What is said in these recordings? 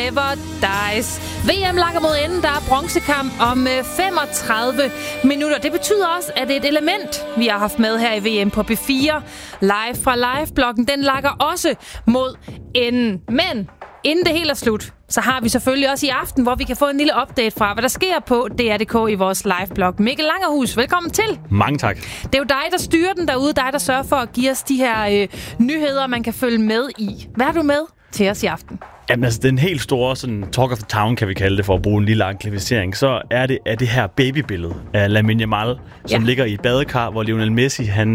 Never Dies. VM lakker mod enden. Der er bronzekamp om 35 minutter. Det betyder også, at det er et element, vi har haft med her i VM på P4. Live fra Live-bloggen. Den lakker også mod enden. Men inden det helt er slut, så har vi selvfølgelig også i aften, hvor vi kan få en lille update fra, hvad der sker på DR.dk i vores live-blog. Mikkel Langerhus, velkommen til. Mange tak. Det er jo dig, der styrer den derude. Dig, der sørger for at give os de her nyheder, man kan følge med i. Hvad er du med til os i aften? Jamen altså, den helt store sådan, talk of the town, kan vi kalde det, for at bruge en lille anglificering, så er det her babybillede af Lamine Yamal, som ligger i et badekar, hvor Lionel Messi, han,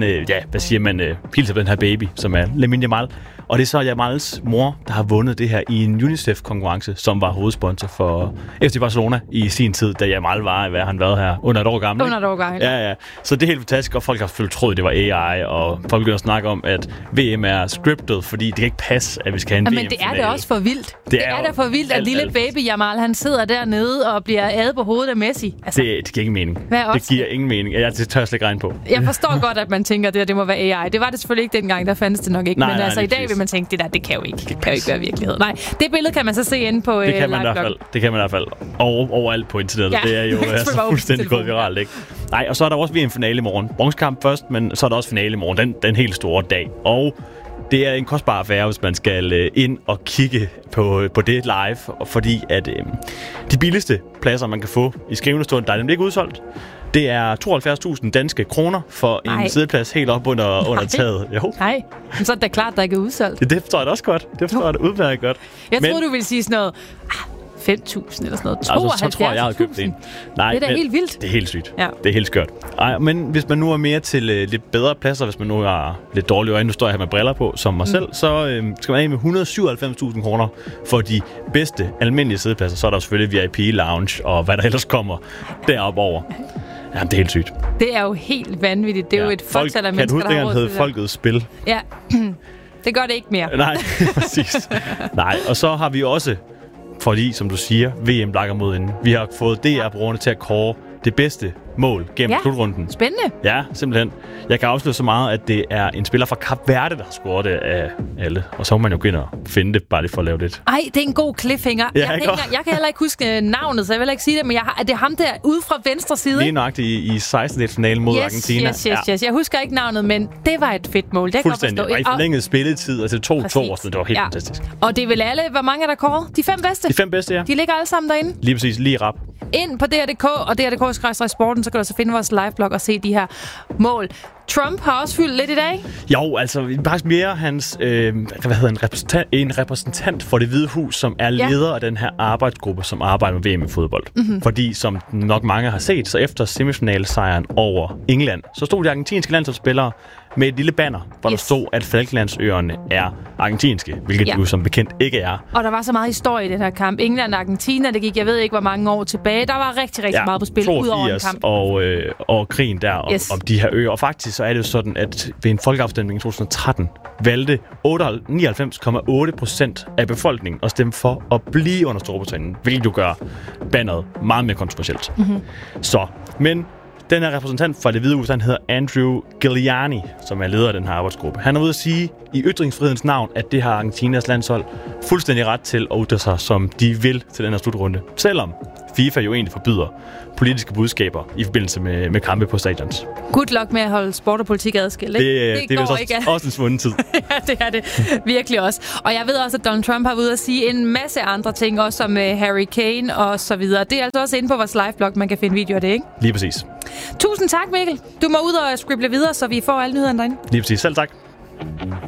hilser på den her baby, som er Lamine Yamal. Og det er så Yamals mor, der har vundet det her i en UNICEF-konkurrence, som var hovedsponsor for FC Barcelona i sin tid, da Yamal var, hvad han været her, under et år gammel. Under et år gammel. Ja. Så det er helt fantastisk, og folk har selvfølgelig troet, det var AI, og folk begynder at snakke om, at VM er scriptet, fordi det kan ikke passe, at vi skal have en VM-finale. Men det er det også for vildt. Det er da for vildt, at lille baby Yamal, han sidder dernede og bliver adet på hovedet af Messi. Altså, det giver ingen mening. Det giver ingen mening. Det tør jeg slet ikke regne på. Jeg forstår godt, at man tænker, at det må være AI. Det var det selvfølgelig ikke dengang, der fandtes det nok ikke. Men altså i dag vil man tænke, det kan jo ikke være virkelighed. Nej, det billede kan man så se inde på Live-blog. Det kan man i hvert fald. Overalt på internettet. Ja. Det er jo fuldstændig gået viralt, ikke? Nej, og så er der også VM-finale i morgen. Bronzekamp først, men så er der også finale i morgen. Den helt store dag. Og det er en kostbar affære, hvis man skal ind og kigge på det live, fordi at de billigste pladser, man kan få i skrivende stund, der er nemlig ikke udsolgt. Det er 72.000 danske kroner for en sædeplads helt op under taget. Jo. Nej, men så er det klart, der ikke er udsolgt. Det forstår jeg da også godt. Det forstår jeg da udmærket godt. Jeg troede, du ville sige sådan noget 5.000 eller sådan noget. 72.000. Altså, så tror jeg havde købt en. Nej, det er da helt vildt. Det er helt sygt. Ja. Det er helt skørt. Ej, men hvis man nu er mere til lidt bedre pladser, hvis man nu har lidt dårlige øjne, nu står jeg her med briller på, som mig selv, så skal man af med 197.000 kroner for de bedste almindelige sædepladser. Så er der selvfølgelig VIP lounge og hvad der ellers kommer deroppe over. Ja, det er helt sygt. Det er jo helt vanvittigt. Det er jo et fåtal af mennesker, der har råd til det. Hed Folkets Spil. Ja, det gør det ikke mere. Nej, præcis. Nej, og så har vi også, fordi som du siger, VM lakker mod enden. Vi har fået DR-brugerne til at kåre det bedste mål gennem slutrunden. Spændende. Ja, simpelthen. Jeg kan afsløre så meget, at det er en spiller fra Kap Verde, der har scoret det af alle. Og så må man jo gå ind og finde det, bare lige for at lave det. Ej, det er en god cliffhanger. Ja, jeg kan heller ikke huske navnet, så jeg vil ikke sige det, men det er ham der ude fra venstre side. Lige nøjagtigt i 16-finalen mod Argentina. Yes. Jeg husker ikke navnet, men det var et fedt mål. Det fuldstændig. Og i forlænget spilletid, altså 2-2 og sådan, det var helt fantastisk. Og det er vel alle, hvor mange er der kåret? De 5 bedste? De 5 bedste, ja. De ligger alle sammen derinde? Lige præcis, lige rap. Ind på DR.dk og DR.dk/sporten, så kan du så finde vores live-blog og se de her mål. Trump har også fyldt lidt i dag. Jo, altså faktisk mere hans en repræsentant for Det Hvide Hus, som er leder af den her arbejdsgruppe, som arbejder med VM i fodbold. Mm-hmm. Fordi, som nok mange har set, så efter semifinalsejren over England, så stod de argentinske landsholdsspillere med et lille banner, hvor der stod, at Falklandsøerne er argentinske, hvilket jo som bekendt ikke er. Og der var så meget historie i den her kamp. England og Argentina, det gik, jeg ved ikke, hvor mange år tilbage. Der var rigtig meget på spil ud over en kamp. Og krigen der om de her øer. Og faktisk så er det jo sådan, at ved en folkeafstemning i 2013 valgte 99,8% af befolkningen at stemme for at blive under Storbritannien, hvilket jo gør banneret meget mere kontroversielt. Mm-hmm. Men den her repræsentant fra Det Hvide Hus, han hedder Andrew Giuliani, som er leder af den her arbejdsgruppe. Han er ude at sige i ytringsfrihedens navn, at det har Argentinas landshold fuldstændig ret til at ytre sig, som de vil til den her slutrunde. Selvom FIFA jo egentlig forbyder politiske budskaber i forbindelse med kampe på stadions. Good luck med at holde sport og politik adskilt, ikke? Det er også en svunden tid. Ja, det er det virkelig også. Og jeg ved også, at Donald Trump har været ude at sige en masse andre ting, også om Harry Kane og så videre. Det er altså også inde på vores live-blog, man kan finde videoer af det, ikke? Lige præcis. Tusind tak, Mikkel. Du må ud og skrible videre, så vi får alle nyhederne derinde. Lige præcis. Selv tak.